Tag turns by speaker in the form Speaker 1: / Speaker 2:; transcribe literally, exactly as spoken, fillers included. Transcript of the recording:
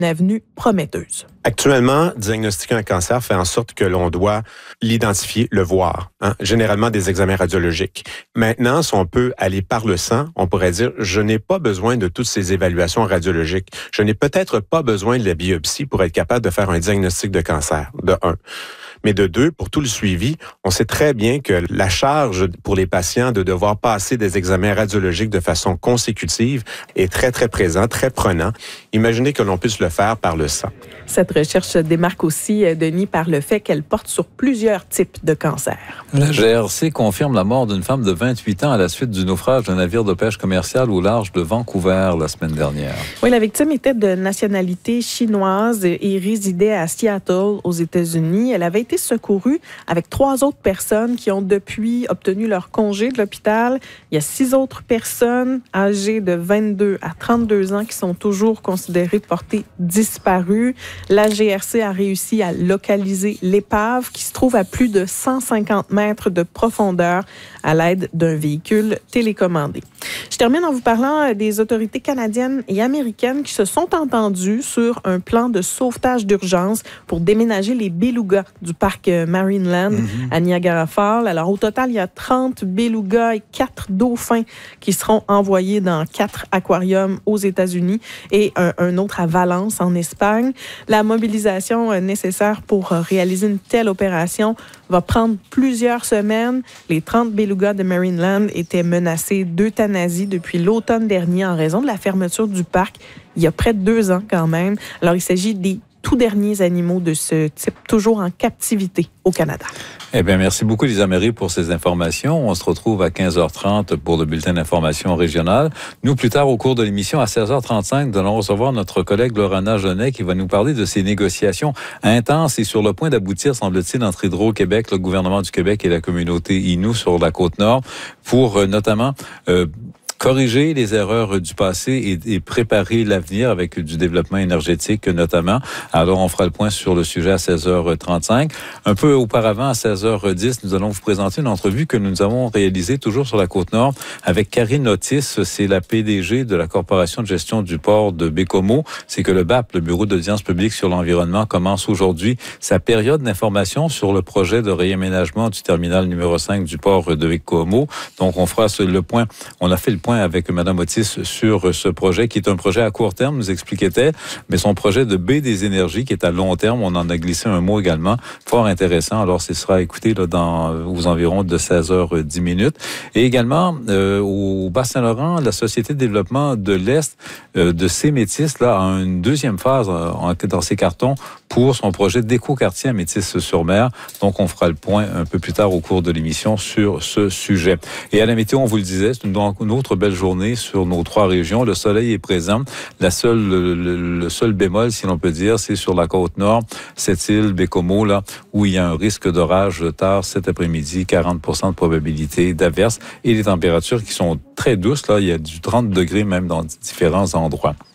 Speaker 1: avenue prometteuse.
Speaker 2: Actuellement, diagnostiquer un cancer fait en sorte que l'on doit l'identifier, le voir, hein? Généralement des examens radiologiques. Maintenant, si on peut aller par le sang, on pourrait dire, je n'ai pas besoin de toutes ces évaluations radiologiques. Je n'ai peut-être pas besoin de la biopsie pour être capable de faire un diagnostic de cancer, de un. Mais de deux, pour tout le suivi, on sait très bien que la charge pour les patients de devoir passer des examens radiologiques de façon consécutive est très, très présent, très prenant. Imaginez que l'on puisse le faire par le sang.
Speaker 1: Cette recherche se démarque aussi, Denis, par le fait qu'elle porte sur plusieurs types de cancers.
Speaker 3: La G R C confirme la mort d'une femme de vingt-huit ans à la suite du naufrage d'un navire de pêche commercial au large de Vancouver la semaine dernière.
Speaker 1: Oui, la victime était de nationalité chinoise et résidait à Seattle, aux États-Unis. Elle avait été secourue avec trois autres personnes qui ont depuis obtenu leur congé de l'hôpital. Il y a six autres personnes âgées de vingt-deux à trente-deux ans qui sont toujours considérées portées disparues. La G R C a réussi à localiser l'épave qui se trouve à plus de cent cinquante mètres de profondeur à l'aide d'un véhicule télécommandé. Je termine en vous parlant des autorités canadiennes et américaines qui se sont entendues sur un plan de sauvetage d'urgence pour déménager les belugas du parc Marineland mm-hmm. à Niagara Falls. Alors, au total, il y a trente belugas et quatre dauphins qui seront envoyés dans quatre aquariums aux États-Unis et un, un autre à Valence, en Espagne. La mobilisation nécessaire pour réaliser une telle opération va prendre plusieurs semaines. Les trente belugas de Marineland étaient menacés d'euthanasie depuis l'automne dernier en raison de la fermeture du parc il y a près de deux ans quand même. Alors, il s'agit des tout derniers animaux de ce type, toujours en captivité au Canada.
Speaker 3: Eh bien, merci beaucoup, Lisa Méry, pour ces informations. On se retrouve à quinze heures trente pour le bulletin d'information régionale. Nous, plus tard, au cours de l'émission, à seize heures trente-cinq, nous allons recevoir notre collègue Lorana Genet qui va nous parler de ces négociations intenses et sur le point d'aboutir, semble-t-il, entre Hydro-Québec, le gouvernement du Québec et la communauté Innu sur la Côte-Nord pour euh, notamment... Euh, corriger les erreurs du passé et, et préparer l'avenir avec du développement énergétique notamment. Alors, on fera le point sur le sujet à seize heures trente-cinq. Un peu auparavant, à seize heures dix, nous allons vous présenter une entrevue que nous avons réalisée toujours sur la Côte-Nord avec Karine Otis. C'est la P D G de la Corporation de gestion du port de Baie-Comeau. C'est que le B A P, le Bureau d'audience publique sur l'environnement, commence aujourd'hui sa période d'information sur le projet de réaménagement du terminal numéro cinq du port de Baie-Comeau. Donc, on fera le point. On a fait le point avec Mme Otis sur ce projet, qui est un projet à court terme, nous expliquait-elle, mais son projet de baie des énergies, qui est à long terme, on en a glissé un mot également, fort intéressant. Alors, ce sera écouté là, dans, aux environs de seize heures dix minutes. Et également, euh, au Bas-Saint-Laurent, la Société de développement de l'Est euh, de Ces-Métis là, a une deuxième phase euh, dans ses cartons pour son projet d'éco-quartier à Métis-sur-Mer. Donc, on fera le point un peu plus tard au cours de l'émission sur ce sujet. Et à la météo, on vous le disait, c'est une, une autre belle journée sur nos trois régions. Le soleil est présent. La seule, le, le, le seul bémol, si l'on peut dire, c'est sur la Côte-Nord, cette île, Baie-Comeau, là, où il y a un risque d'orage tard cet après-midi, quarante pour cent de probabilité d'averse et les températures qui sont très douces. Là, il y a du trente degrés même dans différents endroits.